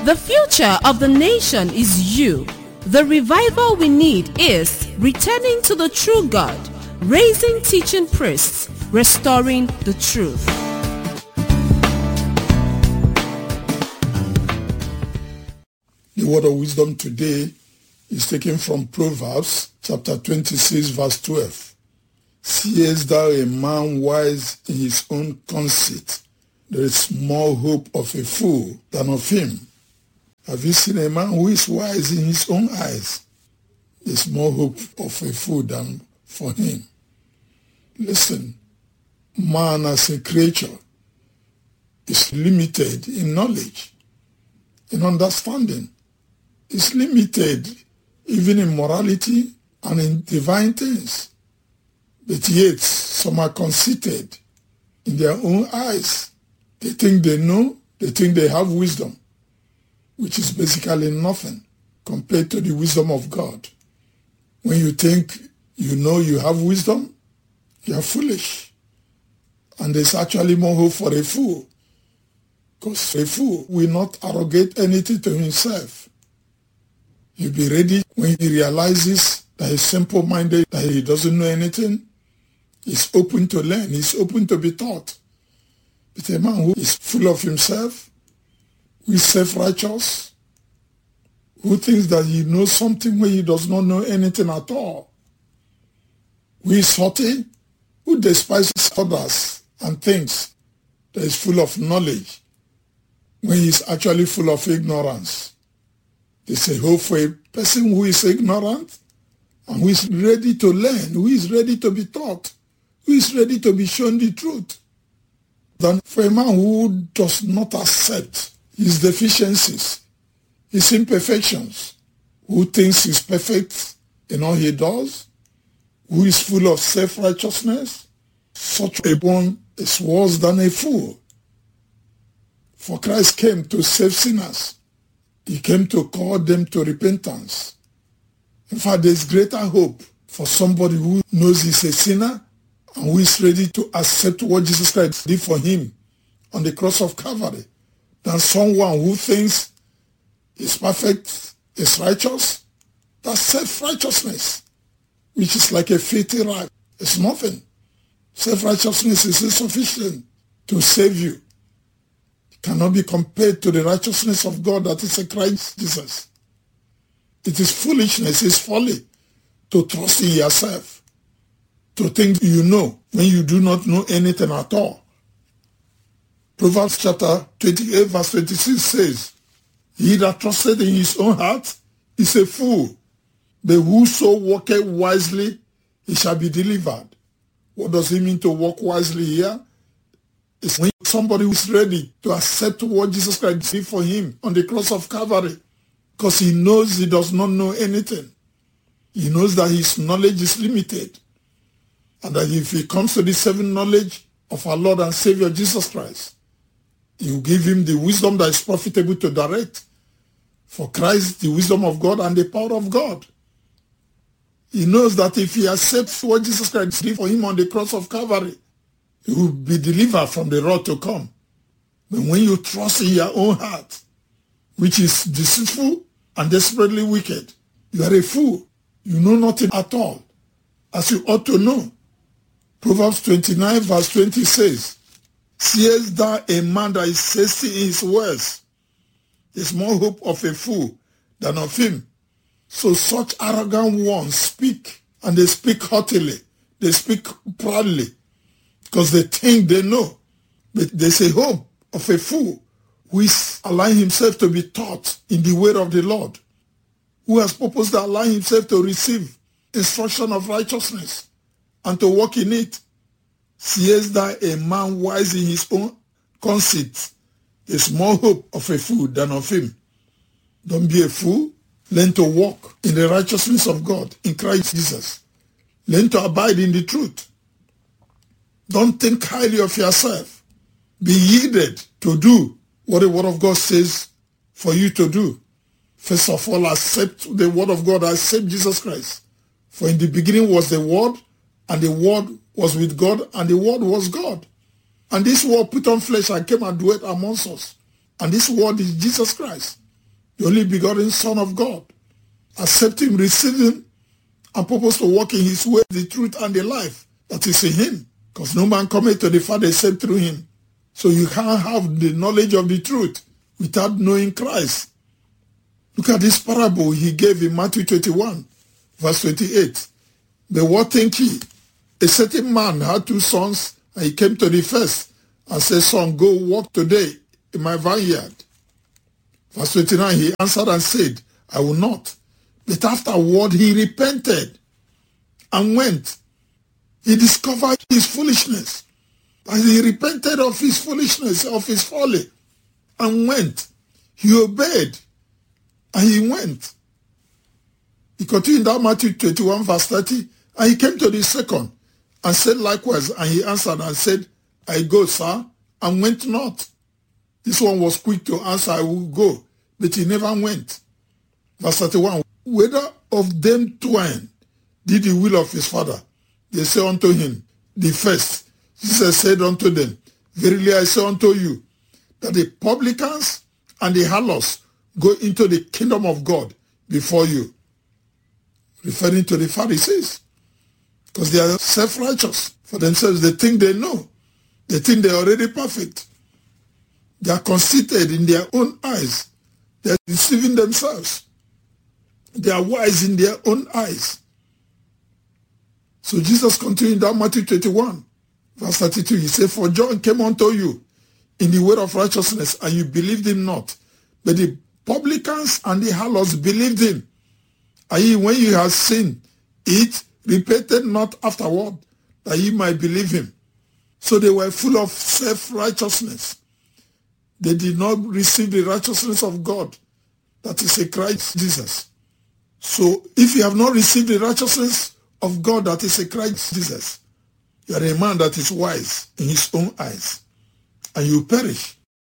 The future of the nation is you. The revival we need is returning to the true God, raising teaching priests, restoring the truth. The word of wisdom today is taken from Proverbs chapter 26 verse 12. Seest thou a man wise in his own conceit? There is more hope of a fool than of him. Have you seen a man who is wise in his own eyes? There's more hope of a fool than for him. Listen, man as a creature is limited in knowledge, in understanding. Is limited even in morality and in divine things. But yet, some are conceited in their own eyes. They think they know, they think they have wisdom, which is basically nothing compared to the wisdom of God. When you think you know you have wisdom, you are foolish. And there's actually more hope for a fool, because a fool will not arrogate anything to himself. He'll be ready when he realizes that he's simple-minded, that he doesn't know anything. He's open to learn. He's open to be taught. But a man who is full of himself, who is self-righteous, who thinks that he knows something when he does not know anything at all, who is haughty, who despises others and things, that is full of knowledge when he is actually full of ignorance. There's a hope for a person who is ignorant and who is ready to learn, who is ready to be taught, who is ready to be shown the truth, than for a man who does not accept his deficiencies, his imperfections, who thinks he's perfect in all he does, who is full of self-righteousness. Such a one is worse than a fool. For Christ came to save sinners. He came to call them to repentance. In fact, there's greater hope for somebody who knows he's a sinner and who is ready to accept what Jesus Christ did for him on the cross of Calvary than someone who thinks is perfect, is righteous. That's self-righteousness, which is like a filthy rag. It's nothing. Self-righteousness is insufficient to save you. Cannot be compared to the righteousness of God that is in Christ Jesus. It is foolishness, it's folly to trust in yourself, to think you know when you do not know anything at all. Proverbs chapter 28 verse 26 says, he that trusted in his own heart is a fool, but whoso walketh wisely, he shall be delivered. What does it mean to walk wisely here? It's when somebody who is ready to accept what Jesus Christ did for him on the cross of Calvary, because he knows he does not know anything. He knows that his knowledge is limited, and that if he comes to the saving knowledge of our Lord and Savior Jesus Christ, he will give him the wisdom that is profitable to direct. For Christ, the wisdom of God and the power of God. He knows that if he accepts what Jesus Christ did for him on the cross of Calvary, he will be delivered from the wrath to come. But when you trust in your own heart, which is deceitful and desperately wicked, you are a fool. You know nothing at all, as you ought to know. Proverbs 29 verse 20 says, seest thou a man that is hasty in his words? There's more hope of a fool than of him. So such arrogant ones speak, and they speak haughtily. They speak proudly, because they think they know. But there's a hope of a fool who is allowing himself to be taught in the way of the Lord, who has purposed to allow himself to receive instruction of righteousness and to walk in it. Seest thou a man wise in his own conceit? There's more hope of a fool than of him. Don't be a fool. Learn to walk in the righteousness of God in Christ Jesus. Learn to abide in the truth. Don't think highly of yourself. Be yielded to do what the Word of God says for you to do. First of all, accept the Word of God. Accept Jesus Christ. For in the beginning was the Word, and the Word was with God, and the Word was God. And this Word put on flesh and came and dwelt amongst us. And this Word is Jesus Christ. the only begotten Son of God. Accept him, receive him, and purpose to walk in his way, the truth and the life that is in him. Because no man cometh to the Father except through him. So you can't have the knowledge of the truth without knowing Christ. Look at this parable he gave in Matthew 21, verse 28. But what think ye? A certain man had 2 sons, and he came to the first and said, Son, go work today in my vineyard. Verse 29, he answered and said, I will not. But afterward he repented and went. He discovered his foolishness. And he repented of his foolishness, of his folly, and went. He obeyed, and he went. He continued down Matthew 21, verse 30, and he came to the second, and said likewise, and he answered and said, I go, sir, and went not. This one was quick to answer, I will go, but he never went. Verse 31, whether of them twain did the will of his father? They say unto him, the first. Jesus said unto them, verily I say unto you, that the publicans and the harlots go into the kingdom of God before you. Referring to the Pharisees. Because they are self-righteous for themselves. They think they know. They think they are already perfect. They are conceited in their own eyes. They are deceiving themselves. They are wise in their own eyes. So Jesus continued down Matthew 21, verse 32. He said, for John came unto you in the way of righteousness, and you believed him not. But the publicans and the harlots believed him. And ye, when you have seen it, repented not afterward, that ye might believe him. So they were full of self-righteousness. They did not receive the righteousness of God, that is in Christ Jesus. So if you have not received the righteousness of God that is in Christ Jesus, you are a man that is wise in his own eyes, and you perish.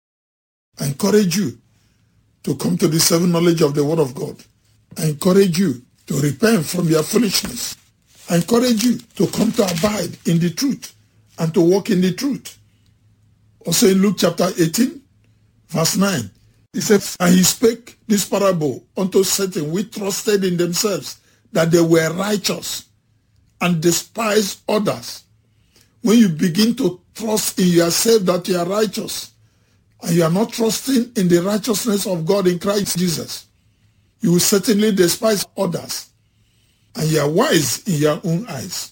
I encourage you to come to the saving knowledge of the word of God. I encourage you to repent from your foolishness. I encourage you to come to abide in the truth and to walk in the truth. Also in Luke chapter 18, verse 9, he says, and he spake this parable unto certain which trusted in themselves that they were righteous and despised others. When you begin to trust in yourself that you are righteous, and you are not trusting in the righteousness of God in Christ Jesus, you will certainly despise others, and you are wise in your own eyes.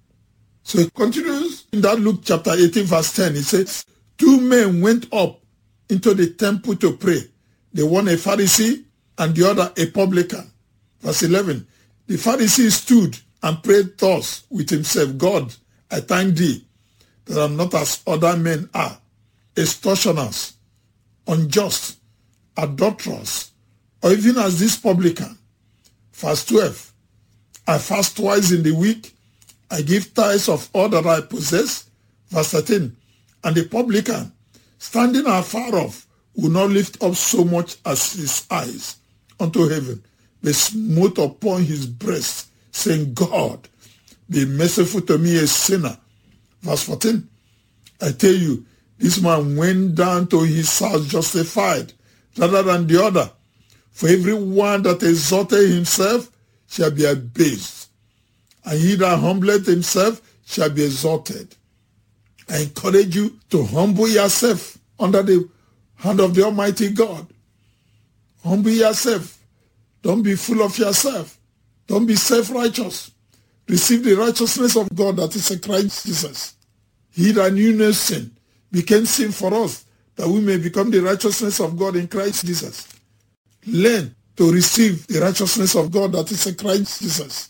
So it continues in that Luke chapter 18 verse 10. It says, 2 men went up into the temple to pray. The one a Pharisee and the other a publican. Verse 11, the Pharisee stood and prayed thus with himself, God, I thank thee that I am not as other men are, extortioners, unjust, adulterers, or even as this publican. Verse 12, I fast twice in the week, I give tithes of all that I possess. Verse 13, and the publican, standing afar off, will not lift up so much as his eyes unto heaven, but smote upon his breast, saying, God, be merciful to me, a sinner. Verse 14, I tell you, this man went down to his house justified rather than the other. For every one that exalted himself shall be abased, and he that humbleth himself shall be exalted. I encourage you to humble yourself under the hand of the Almighty God. Humble yourself. Don't be full of yourself. Don't be self-righteous. Receive the righteousness of God that is in Christ Jesus. He that knew no sin became sin for us, that we may become the righteousness of God in Christ Jesus. Learn to receive the righteousness of God that is in Christ Jesus.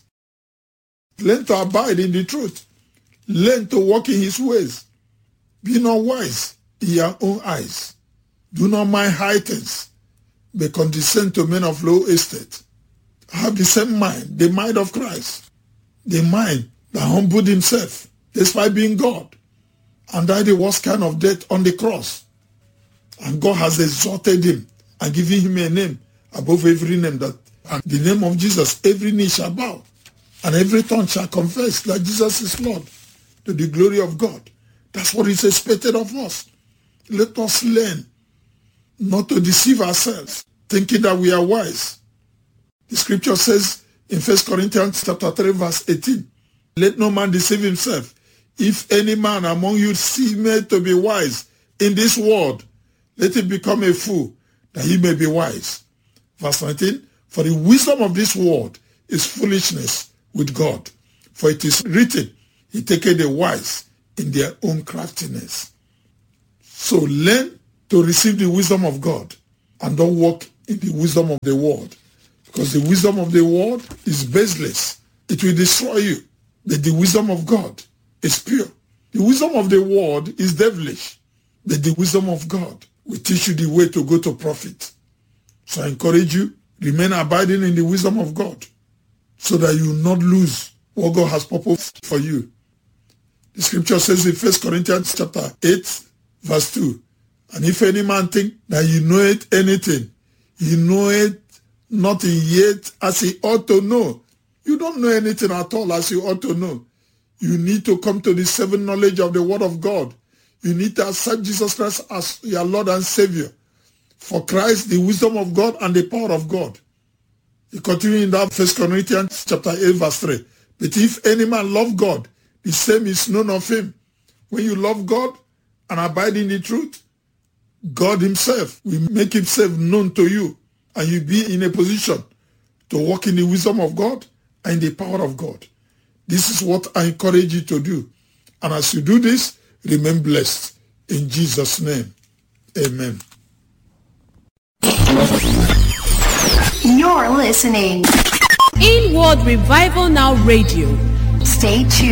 Learn to abide in the truth. Learn to walk in his ways. Be not wise in your own eyes. Do not mind high things, but condescend to men of low estate. Have the same mind, the mind of Christ, the mind that humbled himself despite being God and died the worst kind of death on the cross. And God has exalted him and given him a name above every name, that at the name of Jesus every knee shall bow and every tongue shall confess that Jesus is Lord, to the glory of God. That's what is expected of us. Let us learn not to deceive ourselves. thinking that we are wise. The scripture says in 1 Corinthians chapter 3 verse 18, let no man deceive himself. If any man among you seemeth to be wise in this world, let him become a fool, that he may be wise. Verse 19, for the wisdom of this world is foolishness with God. For it is written, he taketh the wise in their own craftiness. So learn to receive the wisdom of God and don't walk in the wisdom of the world. Because the wisdom of the world is baseless. It will destroy you. But the wisdom of God is pure. The wisdom of the world is devilish. But the wisdom of God will teach you the way to go to profit. So I encourage you, remain abiding in the wisdom of God so that you will not lose what God has purposed for you. The scripture says in 1 Corinthians chapter 8, verse 2, and if any man think that he knoweth anything, he knoweth nothing yet as he ought to know. You don't know anything at all as you ought to know. You need to come to the saving knowledge of the word of God. You need to accept Jesus Christ as your Lord and Savior. For Christ, the wisdom of God and the power of God. You continue in that 1 Corinthians chapter 8, verse 3. But if any man love God, the same is known of him. When you love God and abide in the truth, God himself will make himself known to you, and you'll be in a position to walk in the wisdom of God and the power of God. This is what I encourage you to do. And as you do this, remain blessed. In Jesus' name, amen. You're listening. Inward Revival Now Radio. Stay tuned.